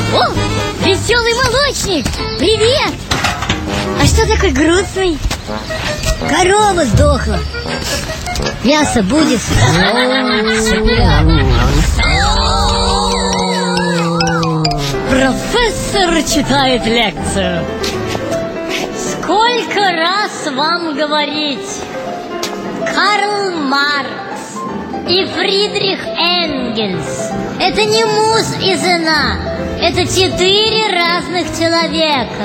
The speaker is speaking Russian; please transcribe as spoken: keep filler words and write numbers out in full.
О, веселый молочник! Привет! А что такой грустный? Корова сдохла. Мясо будет. Профессор читает лекцию. Сколько раз вам говорить? Карл Маркс и Фридрих Энгельс — это не муж и жена, это четыре разных человека.